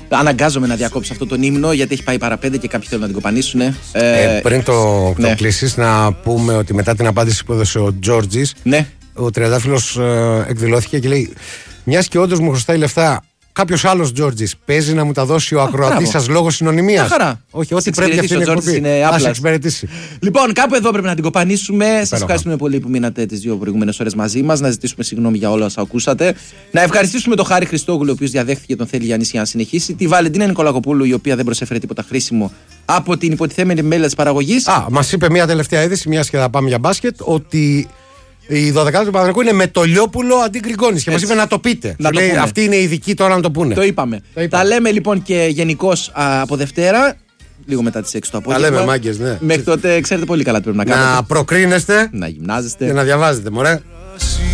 Αναγκάζομαι να διακόψω αυτό τον ύμνο γιατί έχει πάει παραπέντε και κάποιοι θέλουν να την κοπανίσουν. Πριν το κλείσεις, να πούμε ότι μετά την απάντηση που έδωσε ο Τζόρτζης, ο Τριαντάφυλλος εκδηλώθηκε και λέει: μιας και όντως μου χρωστάει λεφτά κάποιος άλλος Τζόρτζης, παίζει να μου τα δώσει ο ακροατής σας λόγω συνωνυμίας? Χαρά. Όχι, ό,τι πρέπει αυτή είναι εκπομπή. Ας εξυπηρετήσει. Λοιπόν, κάπου εδώ πρέπει να την κοπανίσουμε. Σας ευχαριστούμε πολύ που μείνατε τις 2 προηγούμενες ώρες μαζί μας. Να ζητήσουμε συγγνώμη για όλα όσα ακούσατε. Να ευχαριστήσουμε τον Χάρη Χριστόγλου, ο οποίος διαδέχθηκε τον Θέλει Γιάννη για να συνεχίσει. Τη Βαλεντίνα Νικολακοπούλου, η οποία δεν προσέφερε τίποτα χρήσιμο από την υποτιθέμενη μέλη της παραγωγής. Μας είπε μια τελευταία είδηση, μιας και θα πάμε για μπάσκετ, ότι η 12η του Παναθηναϊκού είναι με το Λιόπουλο αντί Γκριγκόνης. Και μας είπε να το πείτε. Λέει, αυτοί είναι ειδικοί τώρα να το πούνε. Το είπαμε. Τα λέμε λοιπόν και γενικώς από Δευτέρα, λίγο μετά τις 6 το απόγευμα. Τα λέμε, μάγκες, ναι. Μέχρι τότε ξέρετε πολύ καλά τι πρέπει να κάνετε. Να προκρίνεστε, να γυμνάζεστε και να διαβάζετε, μωρέ.